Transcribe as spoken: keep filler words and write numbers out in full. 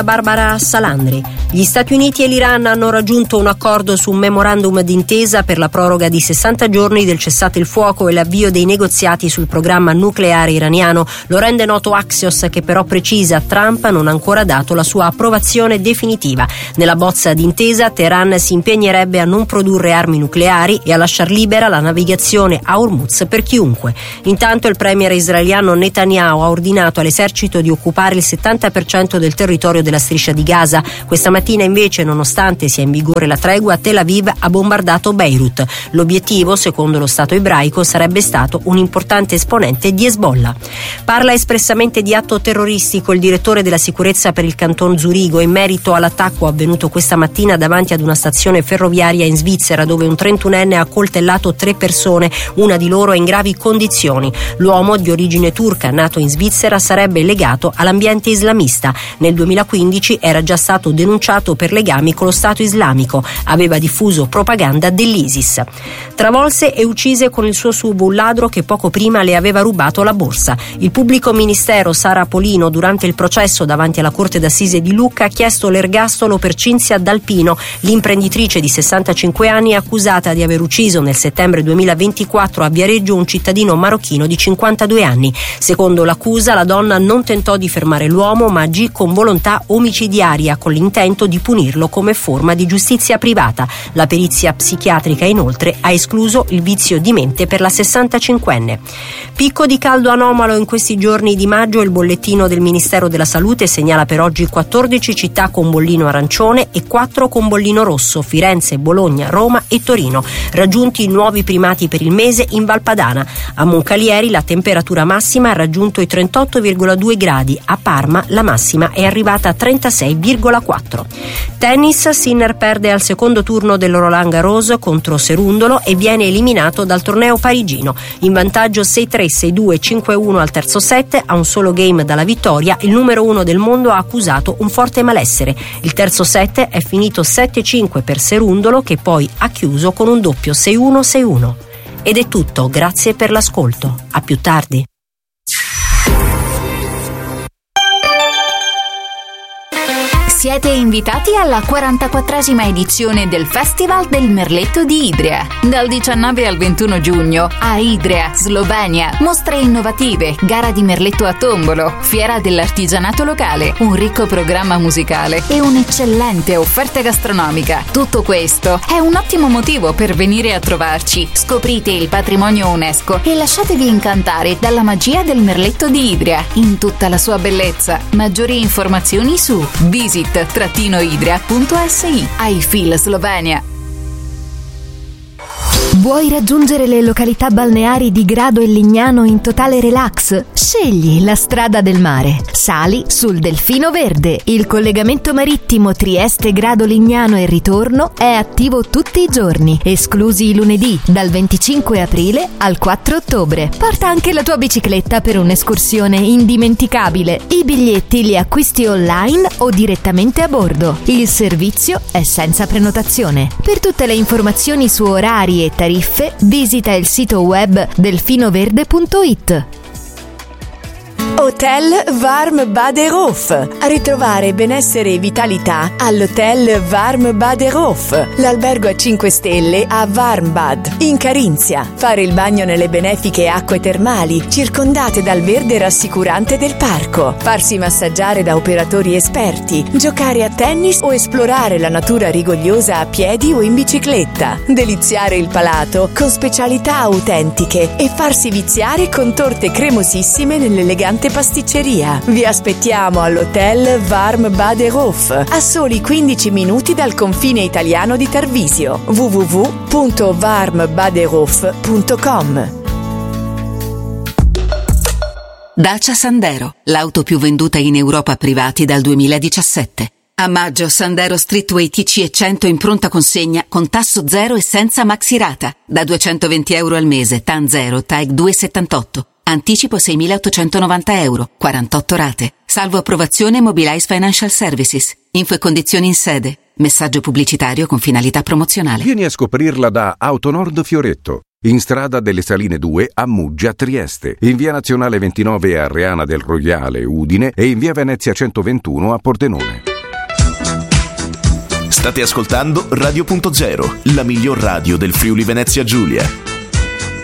Barbara Salandri. Gli Stati Uniti e l'Iran hanno raggiunto un accordo su un memorandum d'intesa per la proroga di sessanta giorni del cessate il fuoco e l'avvio dei negoziati sul programma nucleare iraniano. Lo rende noto Axios, che però precisa Trump non ha ancora dato la sua approvazione definitiva. Nella bozza d'intesa Teheran si impegnerebbe a non produrre armi nucleari e a lasciar libera la navigazione a Hormuz per chiunque. Intanto il premier israeliano Netanyahu ha ordinato all'esercito di occupare il settanta per cento del territorio della striscia di Gaza. Questa mattina invece, nonostante sia in vigore la tregua, Tel Aviv ha bombardato Beirut. L'obiettivo, secondo lo Stato ebraico, sarebbe stato un importante esponente di Hezbollah. Parla espressamente di atto terroristico il direttore della sicurezza per il canton Zurigo in merito all'attacco avvenuto questa mattina davanti ad una stazione ferroviaria in Svizzera, dove un trentunenne ha accoltellato tre persone, una di loro è in gravi condizioni. L'uomo, di origine turca, nato in Svizzera, sarebbe legato all'ambiente islamista. Nel duemilaquindici era già stato denunciato per legami con lo Stato islamico. Aveva diffuso propaganda dell'ISIS. Travolse e uccise con il suo subo un ladro che poco prima le aveva rubato la borsa. Il pubblico ministero Sara Polino, durante il processo davanti alla Corte d'Assise di Lucca, ha chiesto l'ergastolo per Cinzia D'Alpino. L'imprenditrice di sessantacinque anni è accusata di aver ucciso nel settembre duemilaventiquattro a Viareggio un cittadino marocchino di cinquantadue anni. Secondo l'accusa, la donna non tentò di fermare l'uomo, ma agì con volontà omicidiaria con l'intento di punirlo come forma di giustizia privata. La perizia psichiatrica inoltre ha escluso il vizio di mente per la sessantacinquenne. Picco di caldo anomalo in questi giorni di maggio. Il bollettino del Ministero della Salute segnala per oggi quattordici città con bollino arancione e quattro con bollino rosso: Firenze, Bologna, Roma e Torino. Raggiunti i nuovi primati per il mese in Valpadana. A Moncalieri la temperatura massima ha raggiunto i trentotto virgola due gradi, a Parma la massima è arrivata a trentasei virgola quattro. Tennis, Sinner perde al secondo turno del Roland Garros contro Serundolo e viene eliminato dal torneo parigino. In vantaggio sei tre, sei due, cinque uno al terzo set, a un solo game dalla vittoria, il numero uno del mondo ha accusato un forte malessere. Il terzo set è finito sette cinque per Serundolo, che poi ha chiuso con un doppio sei uno sei uno. Ed è tutto, grazie per l'ascolto. A più tardi. Siete invitati alla quarantaquattresima edizione del Festival del Merletto di Idria. Dal diciannove al ventuno giugno a Idria, Slovenia. Mostre innovative, gara di merletto a tombolo, fiera dell'artigianato locale, un ricco programma musicale e un'eccellente offerta gastronomica. Tutto questo è un ottimo motivo per venire a trovarci. Scoprite il patrimonio UNESCO e lasciatevi incantare dalla magia del merletto di Idria in tutta la sua bellezza. Maggiori informazioni su visit idria punto es i. I feel Slovenia. Vuoi raggiungere le località balneari di Grado e Lignano in totale relax? Scegli la strada del mare. Sali sul Delfino Verde. Il collegamento marittimo Trieste-Grado-Lignano e ritorno è attivo tutti i giorni, esclusi i lunedì, dal venticinque aprile al quattro ottobre. Porta anche la tua bicicletta per un'escursione indimenticabile. I biglietti li acquisti online o direttamente a bordo. Il servizio è senza prenotazione. Per tutte le informazioni su orari e tariffe, visita il sito web delfinoverde punto it. Hotel Warm Badehof. A ritrovare benessere e vitalità all'Hotel Warm Badehof, l'albergo a cinque stelle a Warmbad, in Carinzia. Fare il bagno nelle benefiche acque termali, circondate dal verde rassicurante del parco. Farsi massaggiare da operatori esperti, giocare a tennis o esplorare la natura rigogliosa a piedi o in bicicletta. Deliziare il palato con specialità autentiche e farsi viziare con torte cremosissime nell'elegante pasticceria. Vi aspettiamo all'Hotel Warm Badehof, a soli quindici minuti dal confine italiano di Tarvisio. w w w punto warm badehof punto com. Dacia Sandero, l'auto più venduta in Europa privati dal duemiladiciassette. A maggio Sandero Streetway T C e cento in pronta consegna con tasso zero e senza maxirata. Da duecentoventi euro al mese, T A N zero, T A E C due virgola settantotto. Anticipo seimilaottocentonovanta euro, quarantotto rate. Salvo approvazione Mobilize Financial Services. Info e condizioni in sede. Messaggio pubblicitario con finalità promozionale. Vieni a scoprirla da Autonord Fioretto. In strada delle Saline due a Muggia, Trieste. In via Nazionale ventinove a Reana del Roiale, Udine. E in via Venezia centoventuno a Pordenone. State ascoltando Radio Punto Zero, la miglior radio del Friuli Venezia Giulia.